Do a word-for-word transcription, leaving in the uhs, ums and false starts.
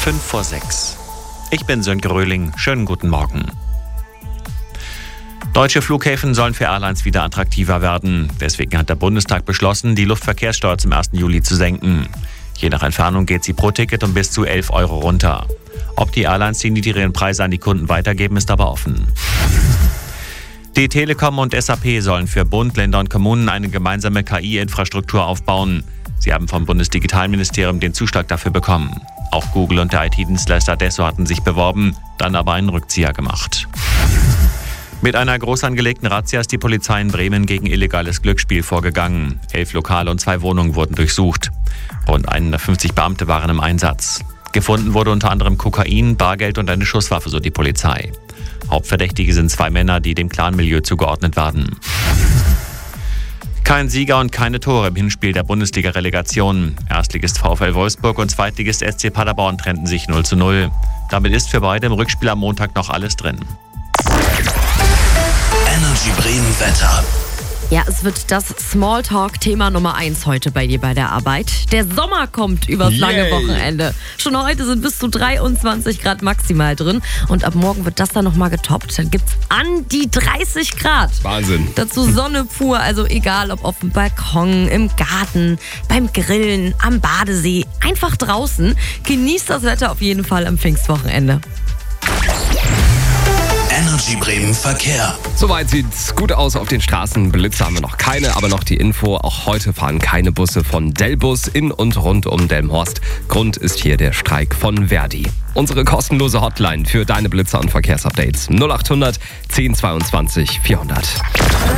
Fünf vor sechs. Ich bin Sönke Röhling. Schönen guten Morgen. Deutsche Flughäfen sollen für Airlines wieder attraktiver werden. Deswegen hat der Bundestag beschlossen, die Luftverkehrssteuer zum ersten Juli zu senken. Je nach Entfernung geht sie pro Ticket um bis zu elf Euro runter. Ob die Airlines die niedrigeren Preise an die Kunden weitergeben, ist aber offen. Die Telekom und S A P sollen für Bund, Länder und Kommunen eine gemeinsame K I-Infrastruktur aufbauen. Sie haben vom Bundesdigitalministerium den Zuschlag dafür bekommen. Auch Google und der I T-Dienstleister Adesso hatten sich beworben, dann aber einen Rückzieher gemacht. Mit einer groß angelegten Razzia ist die Polizei in Bremen gegen illegales Glücksspiel vorgegangen. Elf Lokale und zwei Wohnungen wurden durchsucht. Rund hundertfünfzig Beamte waren im Einsatz. Gefunden wurde unter anderem Kokain, Bargeld und eine Schusswaffe, so die Polizei. Hauptverdächtige sind zwei Männer, die dem Clan-Milieu zugeordnet werden. Kein Sieger und keine Tore im Hinspiel der Bundesliga-Relegation. Erstligist VfL Wolfsburg und Zweitligist S C Paderborn trennten sich null zu null. Damit ist für beide im Rückspiel am Montag noch alles drin. Energy Bremen Wetter. Ja, es wird das Smalltalk-Thema Nummer eins heute bei dir bei der Arbeit. Der Sommer kommt übers Yay. lange Wochenende. Schon heute sind bis zu dreiundzwanzig Grad maximal drin. Und ab morgen wird das dann nochmal getoppt. Dann gibt's an die dreißig Grad. Wahnsinn. Dazu Sonne pur, also egal ob auf dem Balkon, im Garten, beim Grillen, am Badesee, einfach draußen. Genießt das Wetter auf jeden Fall am Pfingstwochenende. Energy Bremen Verkehr. Soweit sieht's gut aus auf den Straßen. Blitze haben wir noch keine, aber noch die Info. Auch heute fahren keine Busse von Delbus in und rund um Delmenhorst. Grund ist hier der Streik von Verdi. Unsere kostenlose Hotline für deine Blitzer und Verkehrsupdates null acht hundert zehn zweiundzwanzig vierhundert.